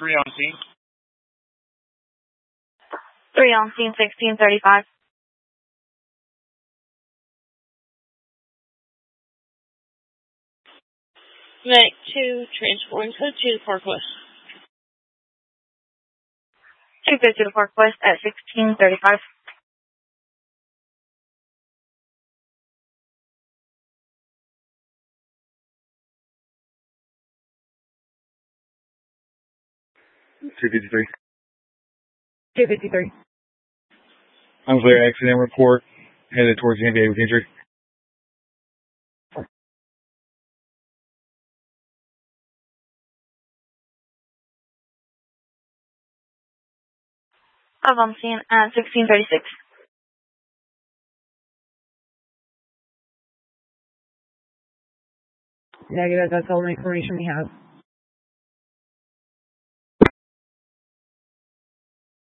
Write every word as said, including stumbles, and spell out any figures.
three on scene. Three on scene, sixteen thirty-five. Medic two, transporting code two to Park West. two fifty to Park West at sixteen thirty-five. two fifty-three. two fifty-three. Unclear accident report. Headed towards the N B A with injury. I'm on scene at sixteen thirty-six. Negative, that's all the information we have.